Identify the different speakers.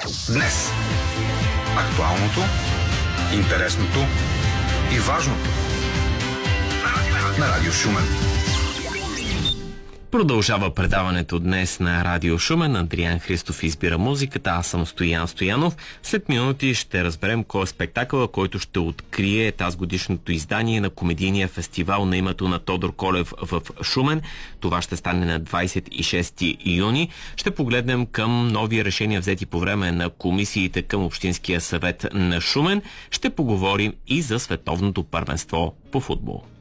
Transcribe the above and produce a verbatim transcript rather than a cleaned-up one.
Speaker 1: Днес. Актуалното, интересното и важното на Радио Шумен.
Speaker 2: Продължава предаването днес на Радио Шумен. Андриан Христов избира музиката, аз съм Стоян Стоянов. След минути ще разберем кой е спектакъла, който ще открие тази годишното издание на комедийния фестивал на името на Тодор Колев в Шумен. Това ще стане на двадесет и шести юни. Ще погледнем към нови решения, взети по време на комисиите към Общинския съвет на Шумен. Ще поговорим и за световното първенство по футбол.